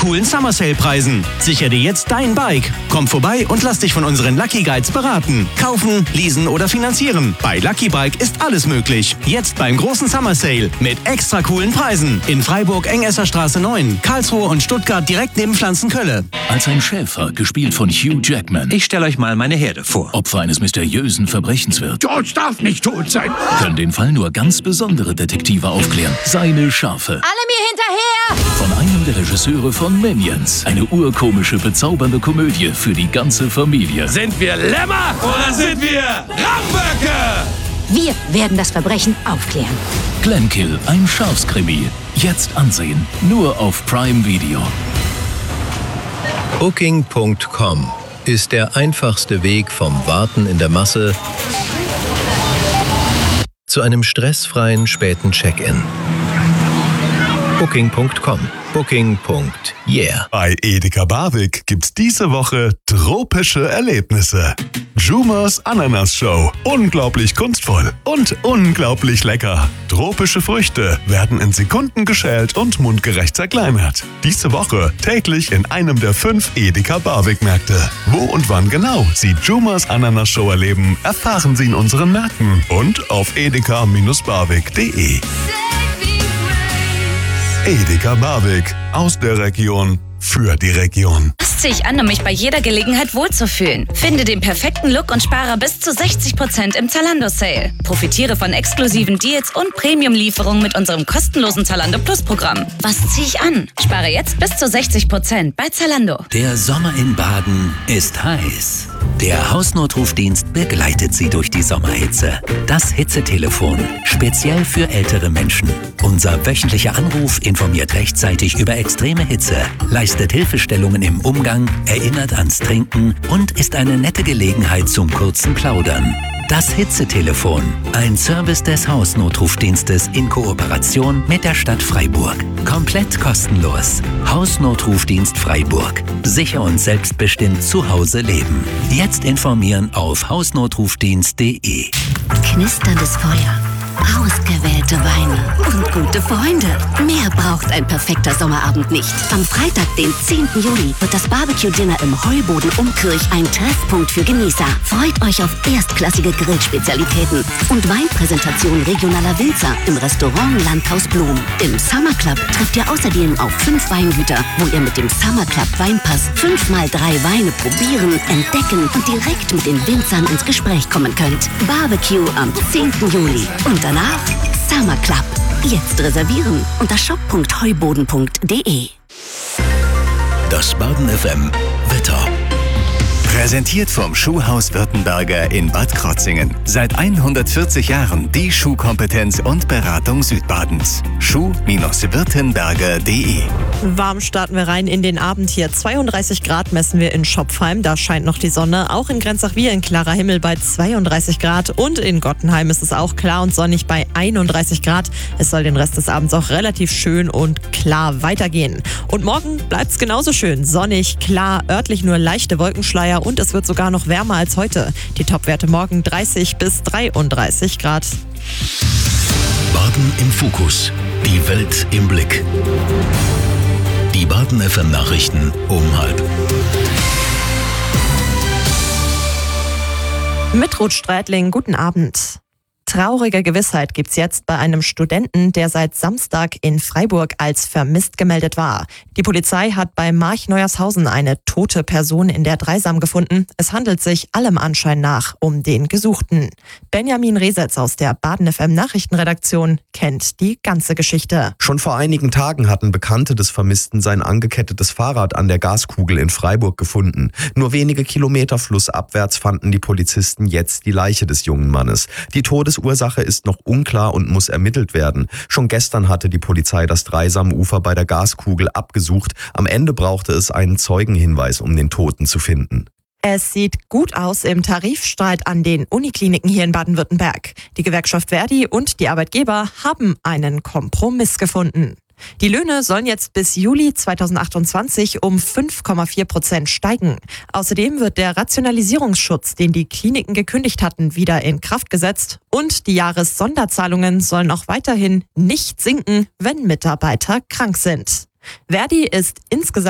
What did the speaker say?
coolen Summer Sale Preisen. Sicher dir jetzt dein Bike. Komm vorbei und lass dich von unseren Lucky Guides beraten. Kaufen, leasen oder finanzieren. Bei Lucky Bike ist alles möglich. Jetzt beim großen Summer Sale mit extra coolen Preisen. In Freiburg Engesser Straße 9, Karlsruhe und Stuttgart direkt neben Pflanzenkölle. Als ein Schäfer, gespielt von Hugh Jackman, Ich stelle euch mal meine Herde vor. Opfer eines mysteriösen Verbrechens wird, George darf nicht tot sein. können den Fall nur ganz besondere Detektive aufklären. Seine Schafe. Alle mir hinterher! Von einem der Regisseure von Minions. Eine urkomische, bezaubernde Komödie für die ganze Familie. Sind wir Lämmer oder sind wir Ramböcke? Wir werden das Verbrechen aufklären. Glenkill, ein Schafskrimi. Jetzt ansehen. Nur auf Prime Video. Booking.com ist der einfachste Weg vom Warten in der Masse zu einem stressfreien späten Check-in. Booking.com. Booking.yeah. Bei Edeka Barwig gibt's diese Woche tropische Erlebnisse. Jumers Ananas Show. Unglaublich kunstvoll und unglaublich lecker. Tropische Früchte werden in Sekunden geschält und mundgerecht zerkleinert. Diese Woche täglich in einem der 5 Edeka Barwig Märkte. Wo und wann genau Sie Jumers Ananas Show erleben, erfahren Sie in unseren Märkten und auf edeka-barwig.de. Edeka Barwig. Aus der Region. Für die Region. Das ziehe ich an, um mich bei jeder Gelegenheit wohlzufühlen. Finde den perfekten Look und spare bis zu 60% im Zalando-Sale. Profitiere von exklusiven Deals und Premium-Lieferungen mit unserem kostenlosen Zalando Plus-Programm. Was ziehe ich an? Spare jetzt bis zu 60% bei Zalando. Der Sommer in Baden ist heiß. Der Hausnotrufdienst begleitet Sie durch die Sommerhitze. Das Hitzetelefon, speziell für ältere Menschen. Unser wöchentlicher Anruf informiert rechtzeitig über extreme Hitze, leistet Hilfestellungen im Umgang, erinnert ans Trinken und ist eine nette Gelegenheit zum kurzen Plaudern. Das Hitzetelefon, ein Service des Hausnotrufdienstes in Kooperation mit der Stadt Freiburg. Komplett kostenlos. Hausnotrufdienst Freiburg. Sicher und selbstbestimmt zu Hause leben. Jetzt informieren auf hausnotrufdienst.de. Knisterndes Feuer, ausgewählte Weine und gute Freunde. Mehr braucht ein perfekter Sommerabend nicht. Am Freitag, den 10. Juli, wird das Barbecue-Dinner im Heuboden Umkirch ein Treffpunkt für Genießer. Freut euch auf erstklassige Grillspezialitäten und Weinpräsentation regionaler Winzer im Restaurant Landhaus Blum. Im Summer Club trifft ihr außerdem auf 5 Weingüter, wo ihr mit dem Summer Club Weinpass 5x3 Weine probieren, entdecken und direkt mit den Winzern ins Gespräch kommen könnt. Barbecue am 10. Juli. Und danach Summer Club. Jetzt reservieren unter shop.heuboden.de. Das Baden FM Wetter. Präsentiert vom Schuhhaus Württemberger in Bad Krotzingen. Seit 140 Jahren die Schuhkompetenz und Beratung Südbadens. Schuh-württemberger.de. Warm starten wir rein in den Abend hier. 32 Grad messen wir in Schopfheim, da scheint noch die Sonne. Auch in Grenzach-Wihr in klarer Himmel bei 32 Grad. Und in Gottenheim ist es auch klar und sonnig bei 31 Grad. Es soll den Rest des Abends auch relativ schön und klar weitergehen. Und morgen bleibt es genauso schön. Sonnig, klar, örtlich nur leichte Wolkenschleier und es wird sogar noch wärmer als heute. Die Topwerte morgen 30 bis 33 Grad. Baden im Fokus. Die Welt im Blick. Die Baden FM Nachrichten um 12:30. Mit Ruth Streitling, guten Abend. Traurige Gewissheit gibt's jetzt bei einem Studenten, der seit Samstag in Freiburg als vermisst gemeldet war. Die Polizei hat bei March-Neuershausen eine tote Person in der Dreisam gefunden. Es handelt sich allem Anschein nach um den Gesuchten. Benjamin Resetz aus der Baden FM Nachrichtenredaktion kennt die ganze Geschichte. Schon vor einigen Tagen hatten Bekannte des Vermissten sein angekettetes Fahrrad an der Gaskugel in Freiburg gefunden. Nur wenige Kilometer flussabwärts fanden die Polizisten jetzt die Leiche des jungen Mannes. Die Todesursache ist noch unklar und muss ermittelt werden. Schon gestern hatte die Polizei das Dreisamufer bei der Gaskugel abgesucht. Am Ende brauchte es einen Zeugenhinweis, um den Toten zu finden. Es sieht gut aus im Tarifstreit an den Unikliniken hier in Baden-Württemberg. Die Gewerkschaft Verdi und die Arbeitgeber haben einen Kompromiss gefunden. Die Löhne sollen jetzt bis Juli 2028 um 5,4% steigen. Außerdem wird der Rationalisierungsschutz, den die Kliniken gekündigt hatten, wieder in Kraft gesetzt. Und die Jahressonderzahlungen sollen auch weiterhin nicht sinken, wenn Mitarbeiter krank sind. Verdi ist insgesamt